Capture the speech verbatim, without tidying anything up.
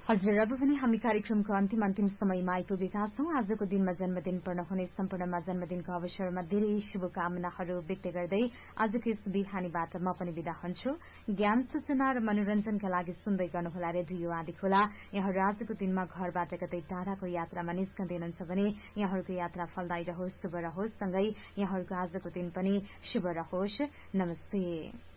हजुर, अब पनि हामी कार्यक्रमको अन्तिम अन्तिम समयमा आइपुगेका छौं। आजको दिनमा जन्मदिन पर्न हुने सम्पूर्णमा जन्मदिनको अवसरमा धेरै शुभकामनाहरू व्यक्त गर्दै आजको यस बिहानीबाट म पनि विदा हुन्छु। ज्ञान, सूचना र मनोरञ्जनका लागि सुन्दै गर्नुहोला रेडियो आदिखोला। यहाँहरू आजको दिनमा घरबाट कतै टाढाको यात्रामा निस्कँदैनन्छ भने यहाँहरूको यात्रा फलदायी रहोस्, शुभ रहोस्, सँगै यहाँहरूको आजको दिन पनि शुभ रहोस्। नमस्ते।